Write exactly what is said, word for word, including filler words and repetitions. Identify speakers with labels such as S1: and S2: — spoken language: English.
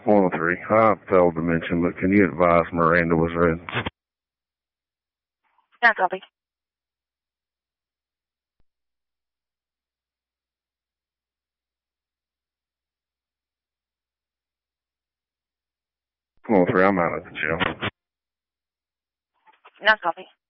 S1: one oh three. I failed to mention, but can you advise Miranda was read?
S2: Yeah, copy.
S1: one oh three, I'm out of the jail.
S2: Yeah, copy.